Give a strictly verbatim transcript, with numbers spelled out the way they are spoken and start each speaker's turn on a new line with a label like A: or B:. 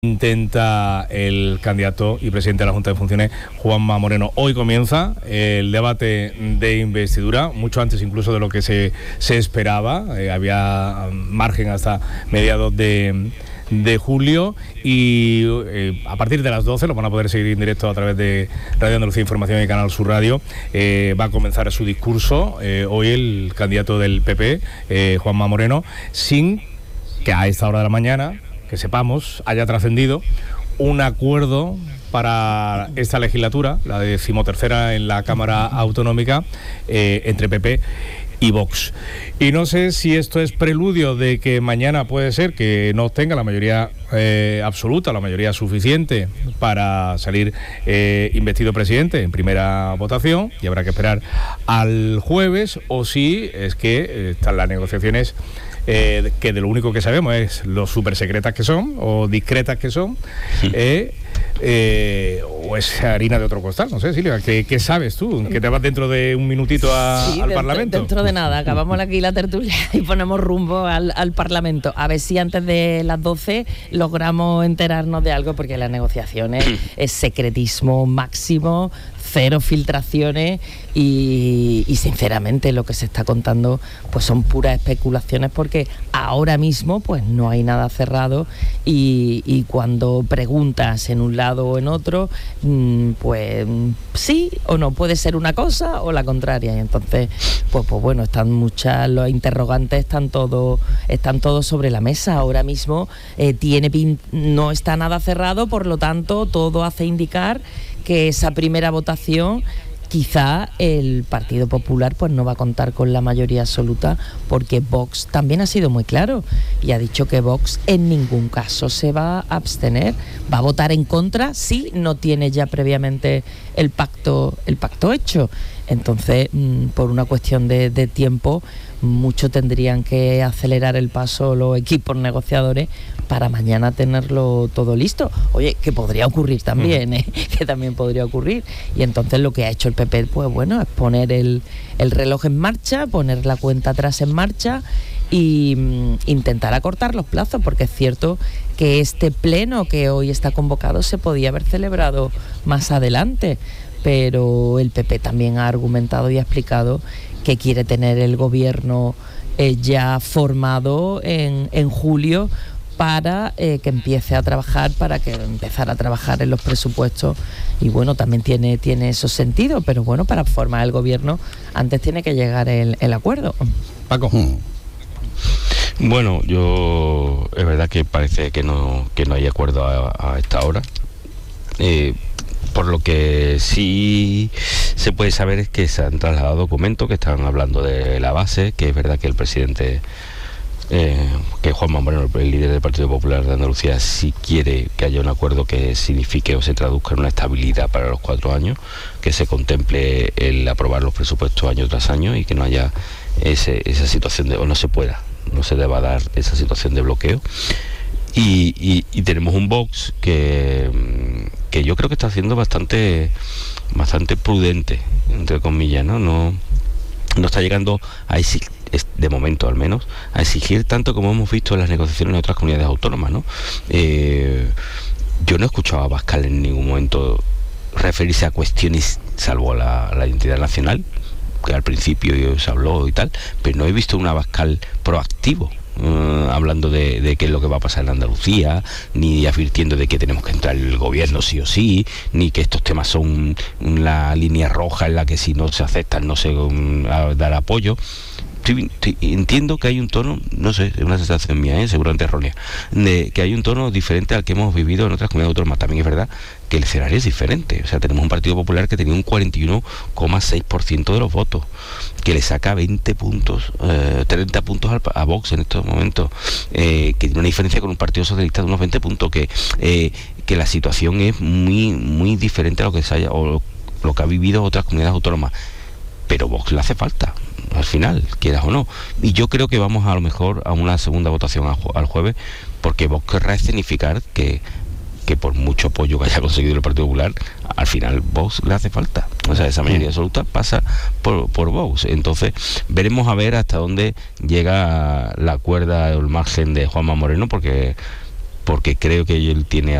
A: Intenta el candidato y presidente de la Junta de Funciones, Juanma Moreno. Hoy comienza el debate de investidura, mucho antes incluso de lo que se, se esperaba. Eh, había margen hasta mediados de, de julio y eh, a partir de las doce lo van a poder seguir en directo a través de Radio Andalucía Información y Canal Sur Radio. Eh, va a comenzar su discurso eh, hoy el candidato del P P, eh, Juanma Moreno, sin que a esta hora de la mañana, que sepamos, haya trascendido un acuerdo para esta legislatura, la decimotercera en la Cámara Autonómica, eh, entre P P y Vox. Y no sé si esto es preludio de que mañana puede ser que no obtenga la mayoría eh, absoluta, la mayoría suficiente para salir eh, investido presidente en primera votación, y habrá que esperar al jueves, o si es que eh, están las negociaciones Eh, que de lo único que sabemos es lo súper secretas que son o discretas que son, eh, eh, o es harina de otro costal. No sé, Silvia, ¿qué, qué sabes tú? ¿Que te vas dentro de un minutito a,
B: sí,
A: al
B: dentro,
A: Parlamento?
B: Dentro de nada, acabamos aquí la tertulia y ponemos rumbo al, al Parlamento. A ver si antes de las doce logramos enterarnos de algo, porque las negociaciones es secretismo máximo, cero filtraciones y, y sinceramente lo que se está contando pues son puras especulaciones, porque ahora mismo pues no hay nada cerrado y, y cuando preguntas en un lado o en otro, pues sí o no, puede ser una cosa o la contraria, y entonces pues, pues bueno, están muchas, los interrogantes están todos están todos sobre la mesa. Ahora mismo eh, tiene pin, no está nada cerrado, por lo tanto todo hace indicar que esa primera votación quizá el Partido Popular pues no va a contar con la mayoría absoluta, porque Vox también ha sido muy claro y ha dicho que Vox en ningún caso se va a abstener, va a votar en contra si no tiene ya previamente el pacto el pacto hecho. Entonces, por una cuestión de, de tiempo, mucho tendrían que acelerar el paso los equipos negociadores para mañana tenerlo todo listo. Oye, que podría ocurrir también, ¿eh? que también podría ocurrir. Y entonces lo que ha hecho el P P, pues bueno, es poner el, el reloj en marcha, poner la cuenta atrás en marcha y mm, intentar acortar los plazos, porque es cierto que este pleno que hoy está convocado se podía haber celebrado más adelante, pero el P P también ha argumentado y ha explicado que quiere tener el gobierno eh, ya formado en, en julio para eh, que empiece a trabajar, para que empezar a trabajar en los presupuestos. Y bueno, también tiene, tiene eso sentido, pero bueno, para formar el gobierno antes tiene que llegar el, el acuerdo.
A: Paco.
C: Bueno, yo es verdad que parece que no, que no hay acuerdo a, a esta hora. Eh, Por lo que sí se puede saber es que se han trasladado documentos que están hablando de la base, que es verdad que el presidente, eh, que Juanma Moreno, el líder del Partido Popular de Andalucía, sí quiere que haya un acuerdo que signifique o se traduzca en una estabilidad para los cuatro años, que se contemple el aprobar los presupuestos año tras año y que no haya ese, esa situación de, o no se pueda, no se deba dar esa situación de bloqueo. Y, y, y tenemos un Vox que, que yo creo que está haciendo bastante bastante prudente, entre comillas, ¿no? No, no está llegando a exigir, de momento al menos, a exigir tanto como hemos visto en las negociaciones en otras comunidades autónomas, ¿no? Eh, yo no he escuchado a Abascal en ningún momento referirse a cuestiones, salvo a la, a la identidad nacional, que al principio se habló y tal, pero no he visto un Abascal proactivo. Uh, hablando de, de qué es lo que va a pasar en Andalucía, ni advirtiendo de que tenemos que entrar el gobierno sí o sí, ni que estos temas son la línea roja en la que si no se aceptan no se um, a dar apoyo. Estoy, estoy, entiendo que hay un tono, no sé, es una sensación mía, ¿eh? seguramente errónea, de que hay un tono diferente al que hemos vivido en otras comunidades autónomas. También es verdad que el escenario es diferente. O sea, tenemos un Partido Popular que tenía un cuarenta y uno coma seis por ciento de los votos, que le saca veinte puntos, eh, treinta puntos al, a Vox en estos momentos, eh, que tiene una diferencia con un Partido Socialista de unos veinte puntos, que, eh, que la situación es muy, muy diferente a lo que se haya, o lo que ha vivido otras comunidades autónomas. Pero Vox le hace falta, al final, quieras o no. Y yo creo que vamos a lo mejor a una segunda votación al jueves, porque Vox querrá escenificar que, que por mucho apoyo que haya conseguido el Partido Popular, al final Vox le hace falta. O sea, esa mayoría absoluta pasa por, por Vox. Entonces, veremos a ver hasta dónde llega la cuerda o el margen de Juanma Moreno, porque porque creo que él tiene